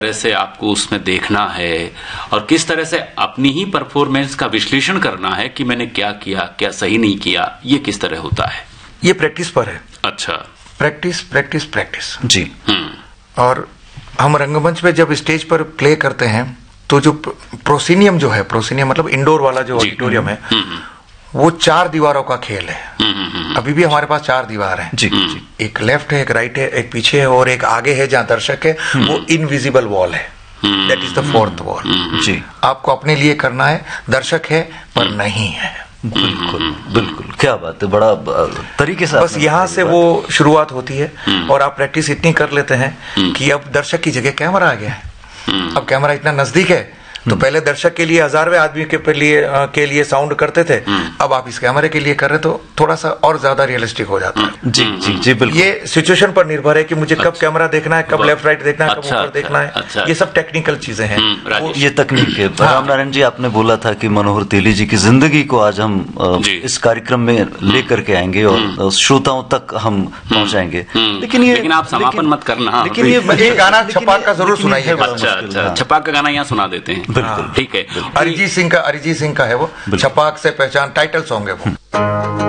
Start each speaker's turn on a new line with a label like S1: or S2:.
S1: तरह से आपको उसमें देखना है और किस तरह से अपनी ही परफॉर्मेंस का विश्लेषण करना है कि मैंने क्या किया, क्या सही नहीं किया, ये किस तरह होता है?
S2: ये प्रैक्टिस पर है।
S1: अच्छा।
S2: प्रैक्टिस प्रैक्टिस प्रैक्टिस
S3: जी।
S2: और हम रंगमंच पे जब स्टेज पर प्ले करते हैं तो जो प्रोसिनियम जो है, प्रोसिनियम मतलब इंडोर वाला जो ऑडिटोरियम है, वो 4 दीवारों का खेल है। अभी भी हमारे पास 4 दीवार हैं।
S3: जी जी।
S2: एक लेफ्ट है, एक राइट है, एक पीछे है और एक आगे है जहां दर्शक है। वो इनविजिबल वॉल है, that is the 4th wall.
S3: जी।
S2: आपको अपने लिए करना है, दर्शक है पर नहीं है।
S3: बिल्कुल बिल्कुल, क्या बात है, बड़ा तरीके से
S2: बस यहाँ से वो शुरुआत होती है और आप प्रैक्टिस इतनी कर लेते हैं कि अब दर्शक की जगह कैमरा आ गया है। अब कैमरा इतना नजदीक है तो पहले दर्शक के लिए 1000वें आदमी के लिए साउंड करते थे, अब आप इस कैमरे के लिए कर रहे तो थोड़ा सा और ज्यादा रियलिस्टिक हो जाता है।
S3: जी जी जी बिल्कुल।
S2: ये सिचुएशन पर निर्भर है कि मुझे कब कैमरा देखना है, कब लेफ्ट राइट देखना है, कब ऊपर देखना है। ये सब टेक्निकल चीजें हैं।
S3: ये तकनीक है। रामनारायण जी, आपने बोला था कि मनोहर तेली जी की जिंदगी को आज हम इस कार्यक्रम में लेकर के आएंगे और श्रोताओं तक हम पहुंचाएंगे।
S1: लेकिन आप समापन मत करना।
S2: लेकिन ये गाना छपाक का जरूर सुनाइए।
S1: अच्छा, छपाक का गाना यहाँ सुना देते हैं।
S3: बिल्कुल
S1: ठीक है।
S2: अरिजीत सिंह का है वो, छपाक से पहचान टाइटल सॉन्ग है वो।